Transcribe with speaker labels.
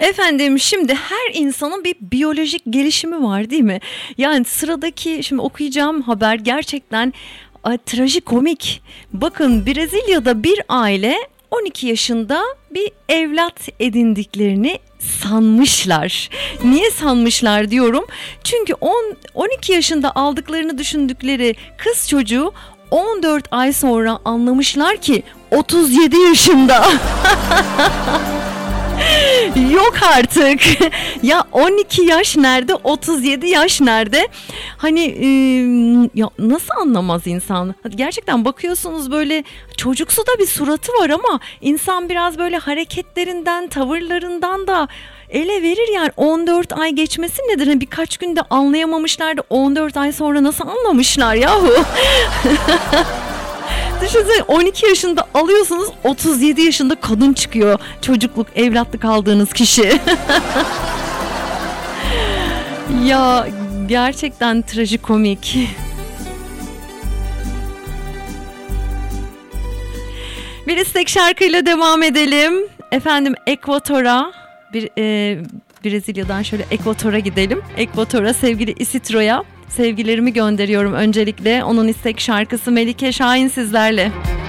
Speaker 1: Efendim, şimdi her insanın bir biyolojik gelişimi var, değil mi? Yani sıradaki şimdi okuyacağım haber gerçekten trajikomik. Bakın, Brezilya'da bir aile 12 yaşında bir evlat edindiklerini sanmışlar. Niye sanmışlar diyorum? Çünkü 12 yaşında aldıklarını düşündükleri kız çocuğu 14 ay sonra anlamışlar ki 37 yaşında. Yok artık. Ya 12 yaş nerede? 37 yaş nerede? Hani ya nasıl anlamaz insan? Gerçekten bakıyorsunuz, böyle çocuksu da bir suratı var ama insan biraz böyle hareketlerinden, tavırlarından da ele verir yani. 14 ay geçmesi nedir? Hani birkaç günde anlayamamışlar da 14 ay sonra nasıl anlamışlar yahu? Düşünsene, 12 yaşında alıyorsunuz, 37 yaşında kadın çıkıyor. Çocukluk, evlatlık aldığınız kişi. Ya gerçekten trajikomik. Bir istek şarkıyla devam edelim. Efendim, Ekvator'a, Brezilya'dan şöyle Ekvator'a gidelim. Ekvator'a, sevgili Isitro'ya sevgilerimi gönderiyorum öncelikle. Onun istek şarkısı Melike Şahin sizlerle.